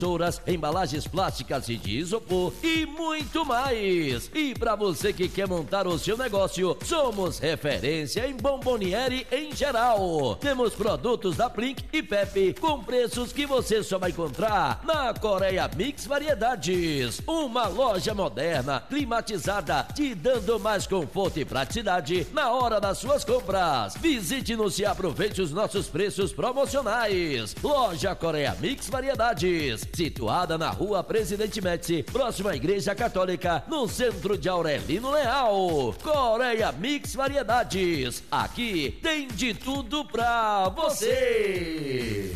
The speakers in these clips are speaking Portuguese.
embalagens plásticas e de isopor e muito mais. E para você que quer montar o seu negócio, somos referência em bomboniere em geral. Temos produtos da Plink e Pepe com preços que você só vai encontrar na Coreia Mix Variedades. Uma loja moderna, climatizada, te dando mais conforto e praticidade na hora das suas compras. Visite-nos e aproveite os nossos preços promocionais. Loja Coreia Mix Variedades, situada na Rua Presidente Médici, próxima à Igreja Católica, no centro de Aurelino Leal. Coreia Mix Variedades, aqui tem de tudo pra você.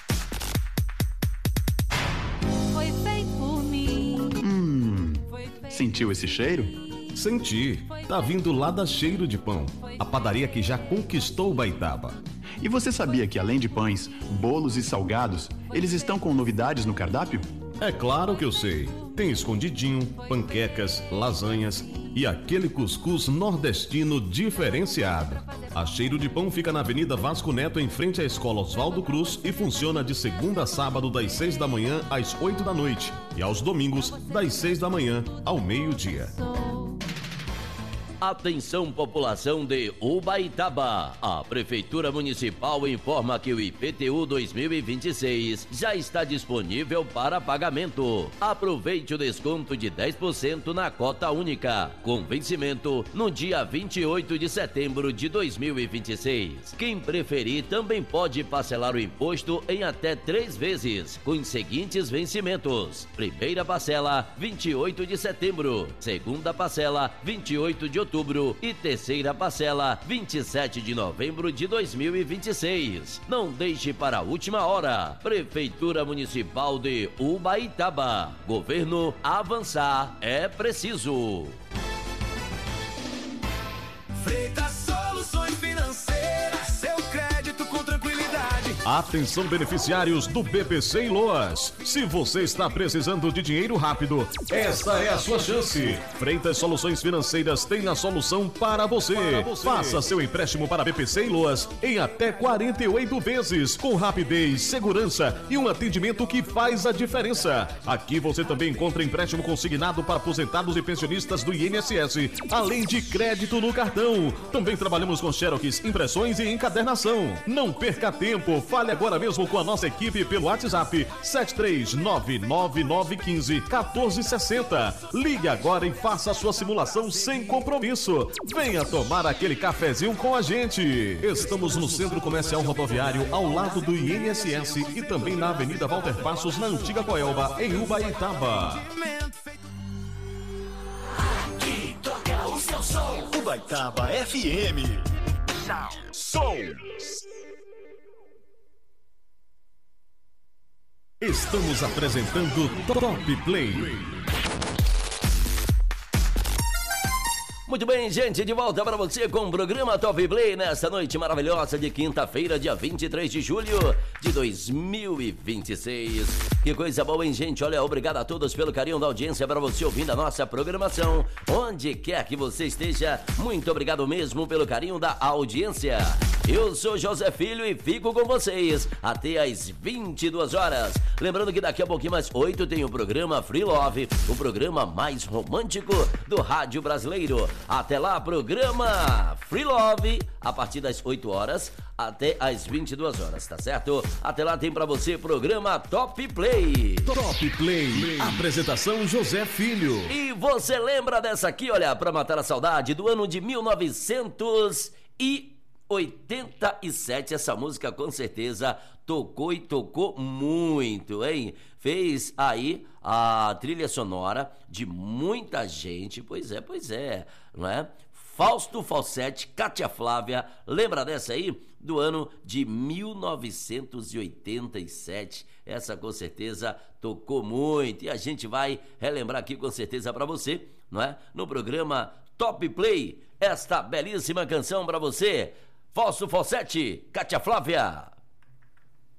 Foi feito por mim. Sentiu esse cheiro? Senti. Tá vindo lá da Cheiro de Pão, a padaria que já conquistou Ubaitaba. E você sabia que além de pães, bolos e salgados, eles estão com novidades no cardápio? É claro que eu sei. Tem escondidinho, panquecas, lasanhas e aquele cuscuz nordestino diferenciado. A Cheiro de Pão fica na Avenida Vasco Neto, em frente à Escola Oswaldo Cruz, e funciona de segunda a sábado das 6 da manhã às 8 da noite e aos domingos das 6 da manhã ao meio-dia. Atenção, população de Ubaitaba. A Prefeitura Municipal informa que o IPTU 2026 já está disponível para pagamento. Aproveite o desconto de 10% na cota única, com vencimento no dia 28 de setembro de 2026. Quem preferir também pode parcelar o imposto em até 3 vezes, com os seguintes vencimentos: primeira parcela, 28 de setembro, segunda parcela, 28 de outubro e terceira parcela, 27 de novembro de 2026. Não deixe para a última hora. Prefeitura Municipal de Ubaitaba. Governo, avançar é preciso. Freitas Soluções Financeiras, seu crédito com tranquilidade. Atenção, beneficiários do BPC em Loas. Se você está precisando de dinheiro rápido, esta é a sua chance. Freitas Soluções Financeiras tem a solução para você. Faça seu empréstimo para BPC em Loas em até 48 vezes, com rapidez, segurança e um atendimento que faz a diferença. Aqui você também encontra empréstimo consignado para aposentados e pensionistas do INSS, além de crédito no cartão. Também trabalhamos com xerox, impressões e encadernação. Não perca tempo, fale agora mesmo com a nossa equipe pelo WhatsApp 73999151460. Ligue agora e faça a sua simulação sem compromisso. Venha tomar aquele cafezinho com a gente. Estamos no Centro Comercial Rodoviário, ao lado do INSS, e também na Avenida Walter Passos, na Antiga Coelba, em Ubaitaba. Aqui toca o seu som. Ubaitaba FM. Som. Estamos apresentando Top Play. Muito bem, gente, de volta para você com o programa Top Play nesta noite maravilhosa de quinta-feira, dia 23 de julho de 2026. Que coisa boa, hein, gente? Olha, obrigado a todos pelo carinho da audiência, para você ouvindo a nossa programação, onde quer que você esteja. Muito obrigado mesmo pelo carinho da audiência. Eu sou José Filho e fico com vocês até às 22 horas. Lembrando que daqui a pouquinho mais 8 tem o programa Free Love, o programa mais romântico do rádio brasileiro. Até lá, programa Free Love, a partir das 8 horas até as 22 horas, tá certo? Até lá tem pra você programa Top Play. Top Play. Apresentação José Filho. E você lembra dessa aqui, olha, pra matar a saudade, do ano de 1987, essa música com certeza tocou e tocou muito, hein? Fez aí a trilha sonora de muita gente, pois é, não é? Fausto Falsetti, Cátia Flávia, lembra dessa aí? Do ano de 1987, essa com certeza tocou muito, e a gente vai relembrar aqui com certeza pra você, não é? No programa Top Play, esta belíssima canção pra você. Fausto Falsetti, Cátia Flávia.